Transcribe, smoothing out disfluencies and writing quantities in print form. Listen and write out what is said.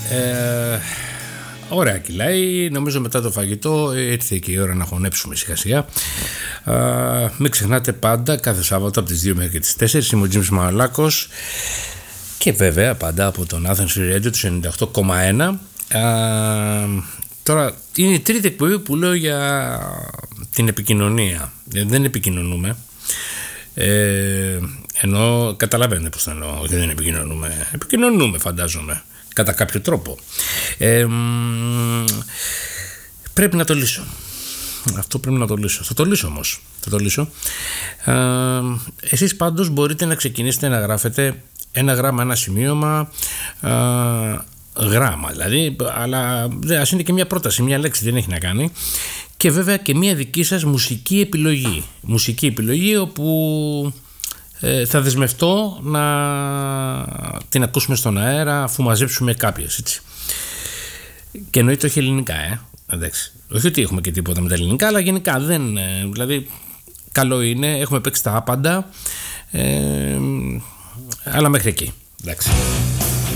Ωραία κυλάει. Νομίζω μετά το φαγητό ήρθε και η ώρα να χωνέψουμε σιγά σιγά. Μην ξεχνάτε πάντα κάθε Σάββατο από τις 2 μέχρι τις 4 είμαι ο Τζίμς Μαλάκος και βέβαια πάντα από τον Athens Radio του 98,1. Τώρα είναι η τρίτη εκπομπή που λέω για την επικοινωνία. Δεν επικοινωνούμε. Ενώ καταλαβαίνετε πως θα εννοώ ότι δεν επικοινωνούμε. Επικοινωνούμε φαντάζομαι κατά κάποιο τρόπο. Πρέπει να το λύσω. Αυτό πρέπει να το λύσω. Θα το λύσω όμως. Θα το λύσω. Εσείς πάντως μπορείτε να ξεκινήσετε να γράφετε ένα γράμμα, ένα σημείωμα, γράμμα δηλαδή, αλλά ας είναι και μια πρόταση, μια λέξη, δεν έχει να κάνει. Και βέβαια και μια δική σας μουσική επιλογή. Μουσική επιλογή όπου θα δεσμευτώ να την ακούσουμε στον αέρα αφού μαζέψουμε κάποιες, έτσι. Και εννοείται όχι ελληνικά, εντάξει. Όχι ότι έχουμε και τίποτα με τα ελληνικά, αλλά γενικά δεν. Δηλαδή, καλό είναι, έχουμε παίξει τα άπαντα, αλλά μέχρι εκεί. Εντάξει.